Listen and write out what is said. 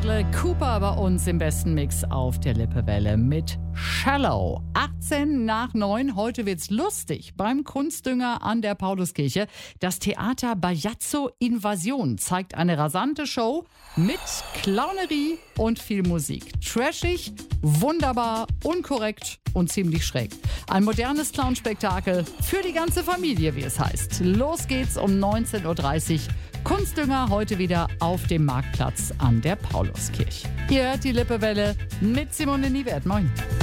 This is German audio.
Bradley Cooper bei uns im besten Mix auf der Lippewelle mit Shallow. 18 nach 9. Heute wird's lustig beim Kunstdünger an der Pauluskirche. Das Theater Bajazzo Invasion zeigt eine rasante Show mit Clownerie und viel Musik. Trashig, wunderbar, unkorrekt und ziemlich schräg. Ein modernes Clownspektakel für die ganze Familie, wie es heißt. Los geht's um 19.30 Uhr. Kunstdünger heute wieder auf dem Marktplatz an der Pauluskirche. Ihr hört die Lippewelle mit Simone Niewert. Moin.